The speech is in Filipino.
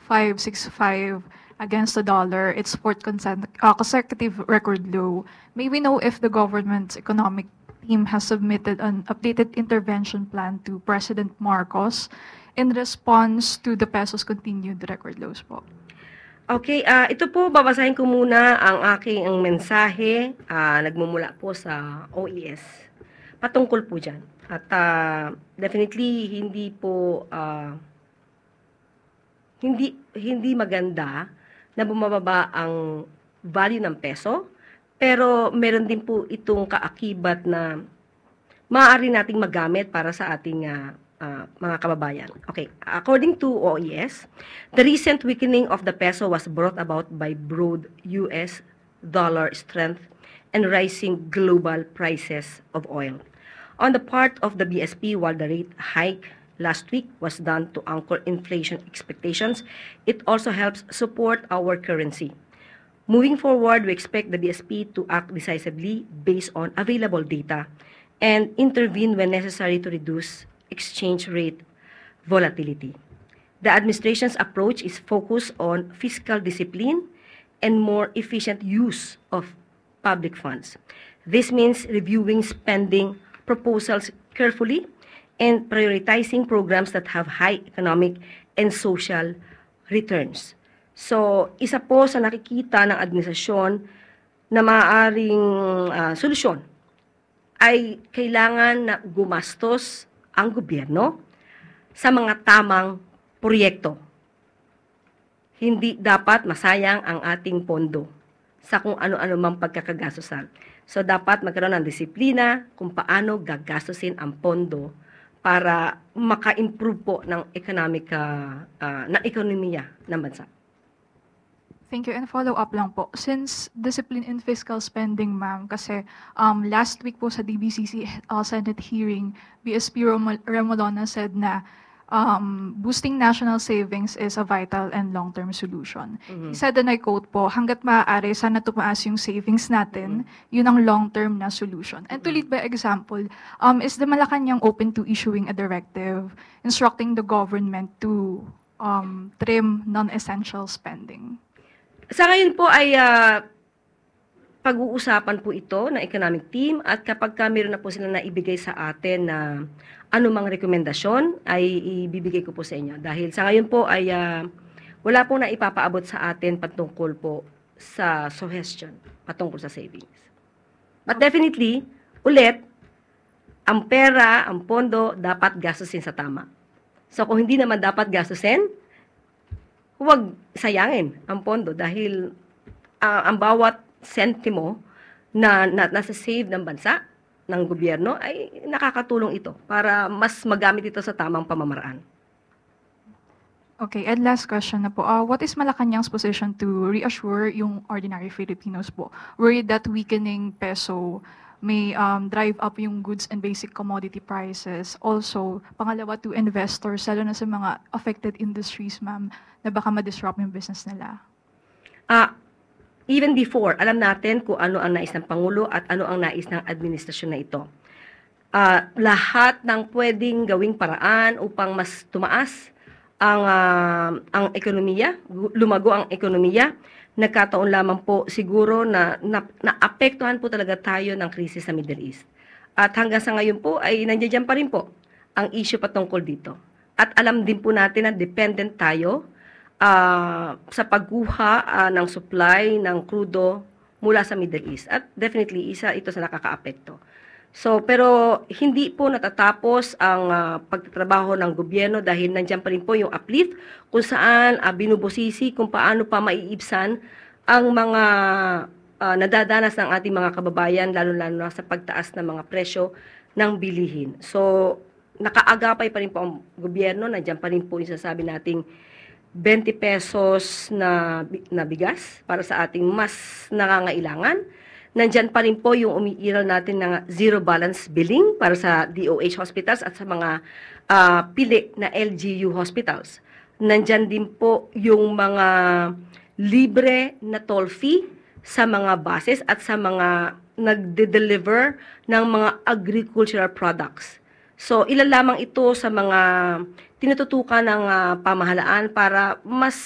0.565 against the dollar, its fourth consecutive record low. May we know if the government's economic team has submitted an updated intervention plan to President Marcos in response to the peso's continued record lows po? Okay, ito po, babasahin ko muna ang aking mensahe, nagmumula po sa OES, patungkol po dyan. At definitely, hindi maganda na bumababa ang value ng peso, pero meron din po itong kaakibat na maaari nating magamit para sa ating mga kababayan. Okay, according to OES, the recent weakening of the peso was brought about by broad US dollar strength and rising global prices of oil. On the part of the BSP, while the rate hike last week was done to anchor inflation expectations, it also helps support our currency. Moving forward, we expect the BSP to act decisively based on available data and intervene when necessary to reduce exchange rate volatility. The administration's approach is focused on fiscal discipline and more efficient use of public funds. This means reviewing spending proposals carefully and prioritizing programs that have high economic and social returns. So, isa po sa nakikita ng administrasyon na maaaring solusyon ay kailangan na gumastos ang gobyerno sa mga tamang proyekto. Hindi dapat masayang ang ating pondo sa kung ano-ano mang pagkakagastusan. So, dapat magkaroon ng disiplina kung paano gagastusin ang pondo para maka-improve po ng ekonomiya ng bansa. Thank you. And follow-up lang po. Since discipline in fiscal spending, ma'am, kasi last week po sa DBCC Senate hearing, BSP Remolona said na boosting national savings is a vital and long-term solution. He said, and I quote po, hanggat maaari, sana tumaas yung savings natin, yun ang long-term na solution. And to lead by example, is the Malacanang open to issuing a directive instructing the government to trim non-essential spending? Sa ngayon po ay pag-uusapan po ito ng economic team at kapag meron na po sila na ibigay sa atin na anumang rekomendasyon ay ibibigay ko po sa inyo. Dahil sa ngayon po ay wala po na ipapaabot sa atin patungkol po sa suggestion, patungkol sa savings. But definitely, ulit, ang pera, ang pondo, dapat gastusin sa tama. So kung hindi naman dapat gastusin, huwag sayangin ang pondo dahil ang bawat sentimo na nasa save ng bansa, ng gobyerno, ay nakakatulong ito para mas magamit ito sa tamang pamamaraan. Okay, and last question na po. What is Malacanang's position to reassure yung ordinary Filipinos po, worried that weakening peso may drive up yung goods and basic commodity prices? Also, pangalawa, to investors, lalo na sa mga affected industries, ma'am, na baka ma-disrupt yung business nila? Even before, alam natin kung ano ang nais ng Pangulo at ano ang nais ng administrasyon na ito. Lahat ng pwedeng gawing paraan upang mas tumaas ang ekonomiya, lumago ang ekonomiya. Nagkataon lamang po siguro na naapektuhan po talaga tayo ng krisis sa Middle East. At hanggang sa ngayon po ay nandiyan pa rin po ang issue patungkol dito. At alam din po natin na dependent tayo sa pagkuha ng supply ng crudo mula sa Middle East. At definitely, isa ito sa nakakaapekto. So, pero hindi po natatapos ang pagtatrabaho ng gobyerno dahil nandiyan pa rin po yung uplift kung saan binubusisi kung paano pa maiibsan ang mga nadadanas ng ating mga kababayan, lalo-lalo na sa pagtaas ng mga presyo ng bilihin. So, nakaagapay pa rin po ang gobyerno, nandiyan pa rin po yung sasabi nating 20 pesos na bigas para sa ating mas nangangailangan. Nandyan pa rin po yung umiiral natin ng zero balance billing para sa DOH hospitals at sa mga pili na LGU hospitals. Nandyan din po yung mga libre na toll fee sa mga buses at sa mga nagde-deliver ng mga agricultural products. So, ilan lamang ito sa mga tinututukan ng pamahalaan para mas